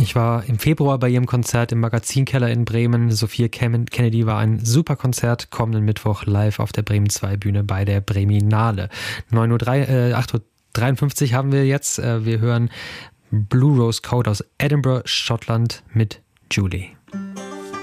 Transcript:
Ich war im Februar bei ihrem Konzert im Magazinkeller in Bremen. Sophia Kennedy war ein super Konzert. Kommenden Mittwoch live auf der Bremen 2 Bühne bei der Breminale. 8:53 haben wir jetzt. Wir hören Blue Rose Code aus Edinburgh, Schottland mit Julie.